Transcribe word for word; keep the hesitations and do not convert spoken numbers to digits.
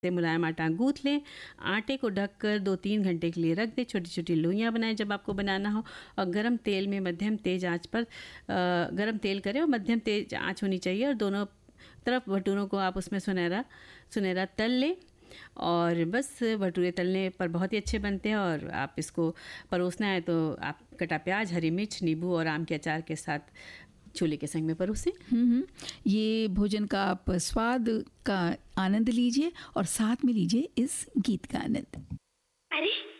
से मुलायम आटा गूँथ लें। आटे को ढककर दो तीन घंटे के लिए रख दें। छोटी छोटी लोइयाँ बनाएं जब आपको बनाना हो, और गरम तेल में मध्यम तेज आंच पर गरम तेल करें और मध्यम तेज आंच होनी चाहिए, और दोनों तरफ भटूरों को आप उसमें सुनहरा सुनहरा तल लें। और बस भटूरे तलने पर बहुत ही अच्छे बनते हैं। और आप इसको परोसना है तो आप कटा प्याज, हरी मिर्च, नींबू और आम के अचार के साथ छोले के संग में परोसें। हम्म ये भोजन का आप स्वाद का आनंद लीजिए और साथ में लीजिए इस गीत का आनंद। अरे